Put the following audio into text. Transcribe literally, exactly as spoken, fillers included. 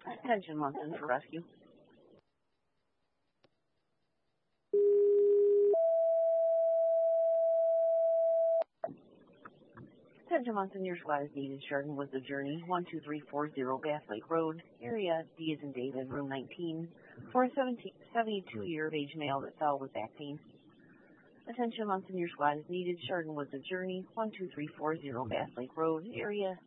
Attention Munson for rescue. Attention Munson, your squad is needed. Chardon was the journey. one two three four zero Bass Lake Road, area D is in David, room nineteen, for a seventy-two-year-of-age male that fell with back pain. Attention Munson, your squad is needed. Chardon was the journey. one two three four zero Bass Lake Road, area